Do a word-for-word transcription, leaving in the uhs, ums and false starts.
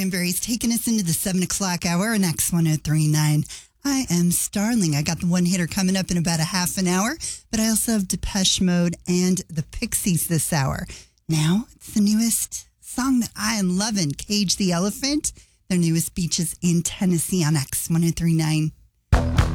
Brian Berry's taking us into the seven o'clock hour on X one oh three point nine. I am Starling. I got the one hitter coming up in about a half an hour, but I also have Depeche Mode and the Pixies this hour. Now, it's the newest song that I am loving, Cage the Elephant, their newest Beaches in Tennessee on X one oh three point nine.